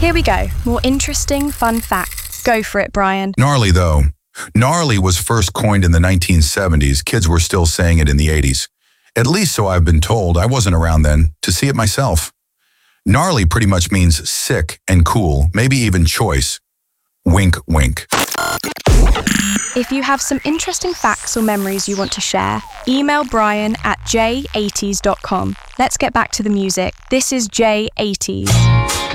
Here we go. More interesting, fun facts. Go for it, Brian. Gnarly, though. Gnarly was first coined in the 1970s. Kids were still saying it in the 80s. At least so I've been told. I wasn't around then to see it myself. Gnarly pretty much means sick and cool, maybe even choice. Wink, wink. If you have some interesting facts or memories you want to share, email Brian at j80s.com. Let's get back to the music. This is J80s.